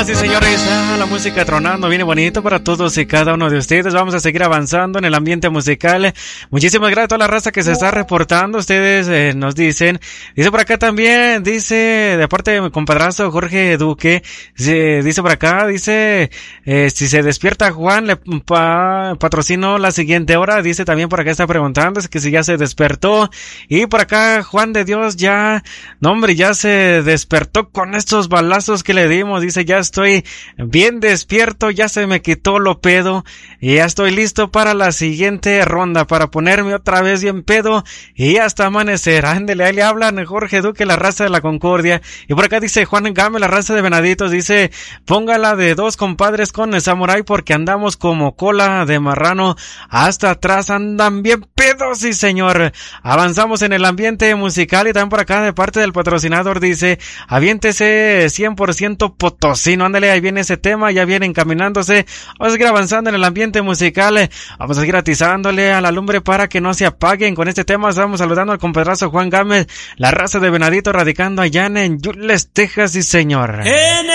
sí señores, la música tronando viene bonito para todos y cada uno de ustedes. Vamos a seguir avanzando en el ambiente musical. Muchísimas gracias a toda la raza que se está reportando. Ustedes nos dicen, dice por acá también, dice de parte de mi compadrazo Jorge Duque, dice por acá, dice si se despierta Juan le patrocino la siguiente hora. Dice también por acá, está preguntando que si ya se despertó. Y por acá Juan de Dios ya, no hombre, ya se despertó con estos balazos que le dimos. Dice, ya estoy bien despierto, ya se me quitó lo pedo y ya estoy listo para la siguiente ronda, para ponerme otra vez bien pedo y hasta amanecer. Ándele, ahí le hablan Jorge Duque, la raza de la Concordia. Y por acá dice Juan Game, la raza de Venaditos, dice, póngala de dos compadres con el Samurai porque andamos como cola de marrano hasta atrás, andan bien pedos, sí señor. Avanzamos en el ambiente musical y también por acá de parte del patrocinador dice, aviéntese 100% potosino, ándale, ahí viene ese tema, ya viene encaminándose. Vamos a seguir avanzando en el ambiente musical, vamos a seguir atizándole a la lumbre para que no se apaguen con este tema. Estamos saludando al compedrazo Juan Gámez, la raza de Venadito radicando allá en Yules, Texas, sí señor. En